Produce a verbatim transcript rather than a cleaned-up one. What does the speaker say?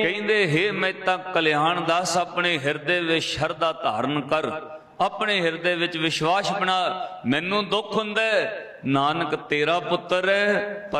ਕਹਿੰਦੇ हे ਮਹਿਤਾ ਕਲਿਆਣ ਦਾਸ ਆਪਣੇ ਹਿਰਦੇ ਵਿੱਚ ਸ਼ਰਧਾ ਧਾਰਨ ਕਰ, ਆਪਣੇ ਹਿਰਦੇ ਵਿੱਚ ਵਿਸ਼ਵਾਸ ਬਣਾ। ਮੈਨੂੰ ਦੁੱਖ ਹੁੰਦਾ ਨਾਨਕ ਤੇਰਾ ਪੁੱਤਰ ਹੈ